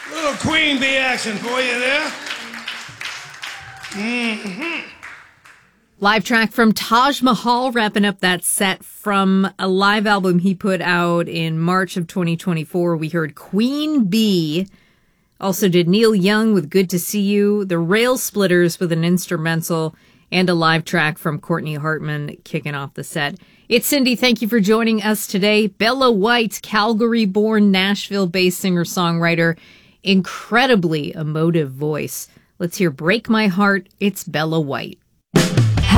Little Queen Bee action for you there. Live track from Taj Mahal, wrapping up that set from a live album he put out in March of 2024. We heard Queen Bee. Also did Neil Young with Good to See You, the Rail Splitters with an instrumental, and a live track from Courtney Hartman kicking off the set. It's Cindy. Thank you for joining us today. Bella White, Calgary-born, Nashville-based singer-songwriter, incredibly emotive voice. Let's hear Break My Heart. It's Bella White.